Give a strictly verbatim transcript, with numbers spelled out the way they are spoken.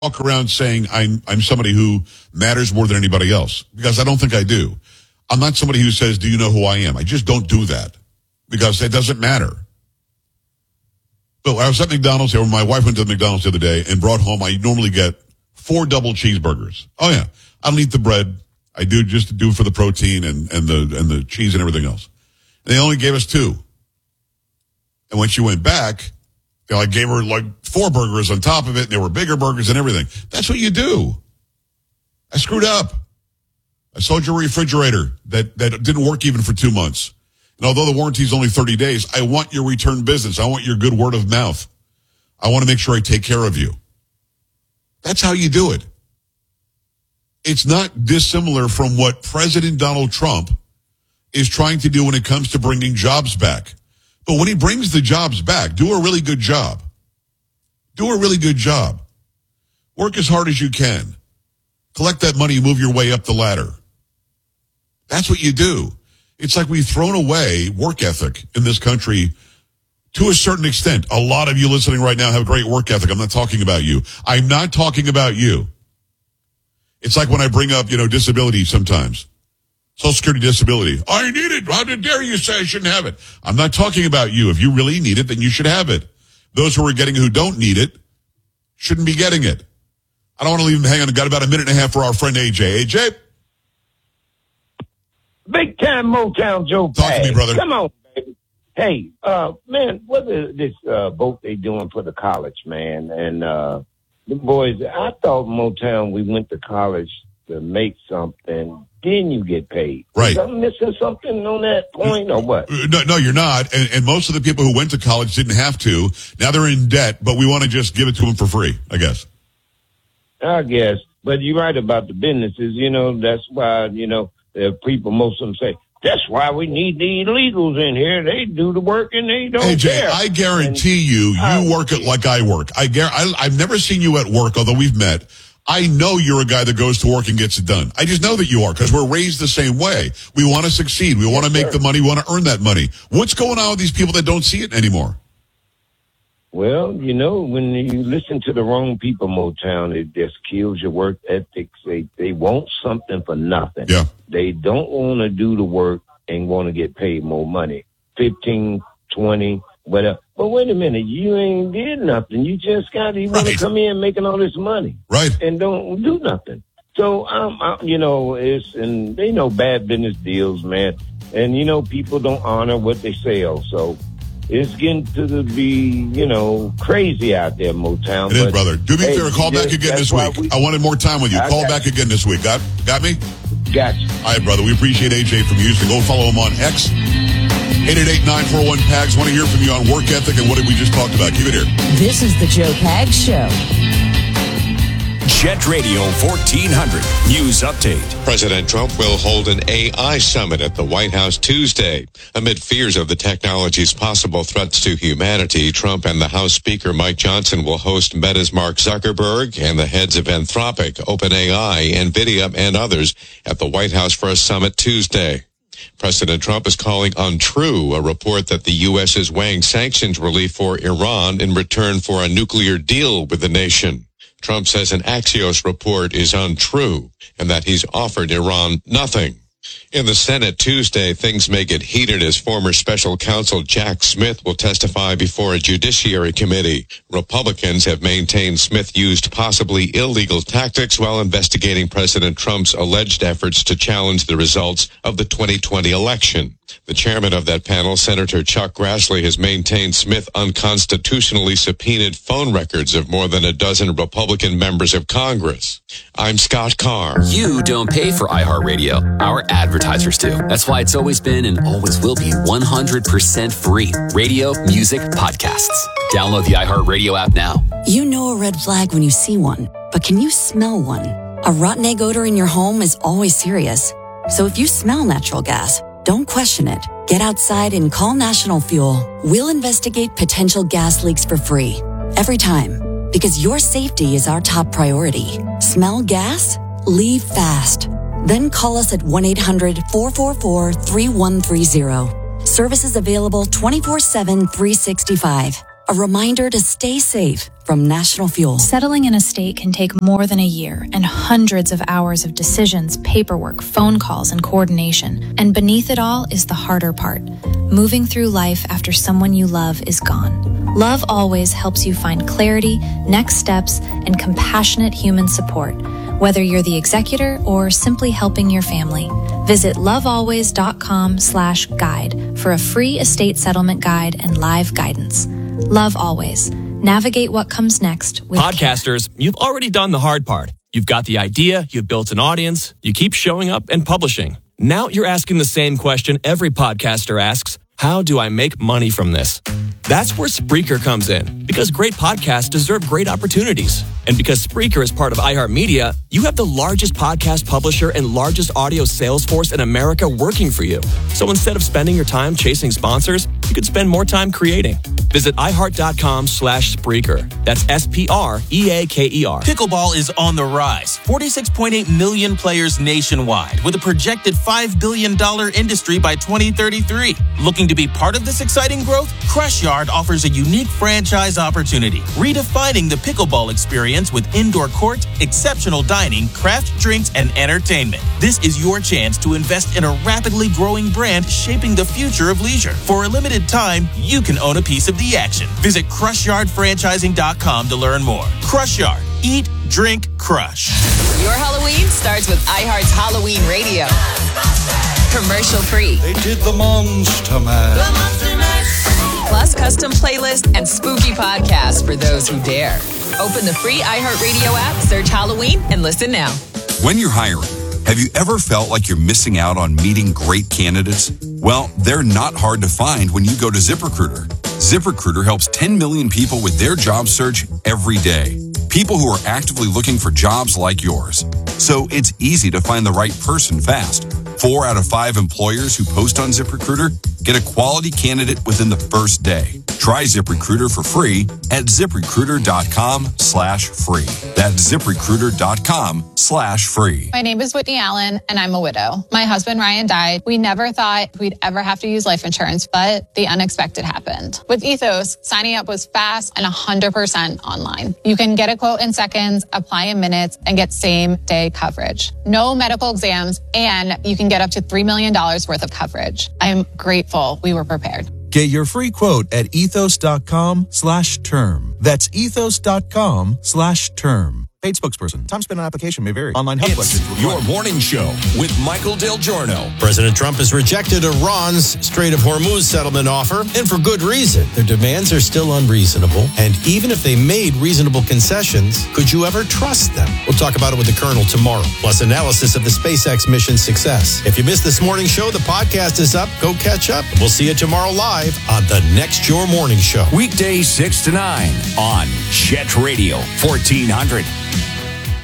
walk around saying I'm I'm somebody who matters more than anybody else, because I don't think I do. I'm not somebody who says, do you know who I am? I just don't do that because it doesn't matter. But I was at McDonald's here when my wife went to the McDonald's the other day and brought home, I normally get four double cheeseburgers. Oh yeah. I don't eat the bread. I do just to do for the protein and, and the and the cheese and everything else. And they only gave us two. And when she went back, they like gave her like four burgers on top of it, and they were bigger burgers and everything. That's what you do. I screwed up. I sold your refrigerator that, that didn't work even for two months. And although the warranty is only thirty days, I want your return business. I want your good word of mouth. I want to make sure I take care of you. That's how you do it. It's not dissimilar from what President Donald Trump is trying to do when it comes to bringing jobs back. But when he brings the jobs back, do a really good job. Do a really good job. Work as hard as you can. Collect that money, move your way up the ladder. That's what you do. It's like we've thrown away work ethic in this country to a certain extent. A lot of you listening right now have great work ethic. I'm not talking about you. I'm not talking about you. It's like when I bring up, you know, disability sometimes. Social Security disability. I need it. How dare you say I shouldn't have it? I'm not talking about you. If you really need it, then you should have it. Those who are getting who don't need it shouldn't be getting it. I don't want to leave them hanging. I've got about a minute and a half for our friend A J. A J? Big time Motown Joe. Talk Bag. to me, brother. Come on, baby. Hey, uh, man, what is this uh, vote they doing for the college, man? And uh, the boys, I thought Motown, we went to college to make something, then you get paid. Right. I'm missing something on that point or what? No, no, you're not. And, and most of the people who went to college didn't have to. Now they're in debt, but we want to just give it to them for free, I guess. I guess. But you're right about the businesses. You know, that's why, you know, the people, most of them say, that's why we need the illegals in here. They do the work and they don't A J, care. I guarantee and you, you I, work it like I work. I, gar- I I've never seen you at work, although we've met. I know you're a guy that goes to work and gets it done. I just know that you are because we're raised the same way. We want to succeed. We want to make sir. the money. We want to earn that money. What's going on with these people that don't see it anymore? Well, you know, when you listen to the wrong people, Motown, it just kills your work ethics. They they want something for nothing. Yeah. They don't want to do the work and want to get paid more money, fifteen, twenty, whatever. But wait a minute, you ain't did nothing. You just got you want Right. to come in making all this money, Right. and don't do nothing. So um, I, you know, it's and they know bad business deals, man. And you know, people don't honor what they sell. So it's getting to the, be, you know, crazy out there, Motown. It is, but, brother. Do me a hey, favor. Call just, back again this why week. we- I wanted more time with you. I Call got back you. again this week. Got got me? Gotcha. All right, brother. We appreciate A J from Houston. Go follow him on X. eight eight eight, nine four one, P A G S. Want to hear from you on work ethic and what did we just talked about. Keep it here. This is the Joe Pags Show. Jet Radio fourteen hundred News Update. President Trump will hold an A I summit at the White House Tuesday. Amid fears of the technology's possible threats to humanity, Trump and the House Speaker Mike Johnson will host Meta's Mark Zuckerberg and the heads of Anthropic, OpenAI, NVIDIA, and others at the White House for a summit Tuesday. President Trump is calling untrue a report that the U S is weighing sanctions relief for Iran in return for a nuclear deal with the nation. Trump says an Axios report is untrue and that he's offered Iran nothing. In the Senate Tuesday, things may get heated as former special counsel Jack Smith will testify before a judiciary committee. Republicans have maintained Smith used possibly illegal tactics while investigating President Trump's alleged efforts to challenge the results of the twenty twenty election. The chairman of that panel, Senator Chuck Grassley, has maintained Smith unconstitutionally subpoenaed phone records of more than a dozen Republican members of Congress. I'm Scott Carr. You don't pay for iHeartRadio. Our advertisers do. That's why it's always been and always will be one hundred percent free. Radio, music, podcasts. Download the iHeartRadio app now. You know a red flag when you see one, but can you smell one? A rotten egg odor in your home is always serious. So if you smell natural gas, don't question it. Get outside and call National Fuel. We'll investigate potential gas leaks for free. Every time. Because your safety is our top priority. Smell gas? Leave fast. Then call us at one eight hundred, four four four, three one three zero. Services available twenty-four seven, three sixty-five. A reminder to stay safe from National Fuel. Settling in a state can take more than a year and hundreds of hours of decisions, paperwork, phone calls, and coordination. And beneath it all is the harder part, moving through life after someone you love is gone. Love Always helps you find clarity, next steps, and compassionate human support, whether you're the executor or simply helping your family. Visit lovealways.com slash guide for a free estate settlement guide and live guidance. Love Always. Navigate what comes next with Podcasters, care. You've already done the hard part. You've got the idea, you've built an audience, you keep showing up and publishing. Now you're asking the same question every podcaster asks: how do I make money from this? That's where Spreaker comes in, because great podcasts deserve great opportunities. And because Spreaker is part of iHeartMedia, you have the largest podcast publisher and largest audio sales force in America working for you. So instead of spending your time chasing sponsors, you could spend more time creating. Visit iHeart.com slash Spreaker. That's S P R E A K E R. Pickleball is on the rise. forty-six point eight million players nationwide, with a projected five billion dollars industry by twenty thirty-three. Looking to be part of this exciting growth? Crush Yard offers a unique franchise opportunity, redefining the pickleball experience with indoor court, exceptional dining, craft drinks, and entertainment. This is your chance to invest in a rapidly growing brand shaping the future of leisure. For a limited time, you can own a piece of the action. Visit crush yard franchising dot com to learn more. Crush Yard. Eat, drink, crush. Your Halloween starts with iHeart's Halloween Radio. Commercial free. They did the Monster Mash. The Monster Mash. Plus custom playlists and spooky podcasts for those who dare. Open the free iHeartRadio app, search Halloween, and listen now. When you're hiring, have you ever felt like you're missing out on meeting great candidates? Well, they're not hard to find when you go to ZipRecruiter. ZipRecruiter helps ten million people with their job search every day. People who are actively looking for jobs like yours. So it's easy to find the right person fast. Four out of five employers who post on ZipRecruiter get a quality candidate within the first day. Try ZipRecruiter for free at ZipRecruiter.com slash free. That's ZipRecruiter.com slash free. My name is Whitney Allen, and I'm a widow. My husband, Ryan, died. We never thought we'd ever have to use life insurance, but the unexpected happened. With Ethos, signing up was fast and one hundred percent online. You can get a quote in seconds, apply in minutes, and get same-day coverage. No medical exams, and you can get up to three million dollars worth of coverage. I am grateful we were prepared. Get your free quote at ethos.com slash term. That's ethos.com slash term. Paid spokesperson. Time spent on application may vary. Online help questions. Your morning show with Michael Del Giorno. President Trump has rejected Iran's Strait of Hormuz settlement offer, and for good reason. Their demands are still unreasonable, and even if they made reasonable concessions, could you ever trust them? We'll talk about it with the Colonel tomorrow, plus analysis of the SpaceX mission's success. If you missed this morning show, the podcast is up. Go catch up. We'll see you tomorrow live on the next Your Morning Show. Weekdays six to nine on Chet Radio, fourteen hundred.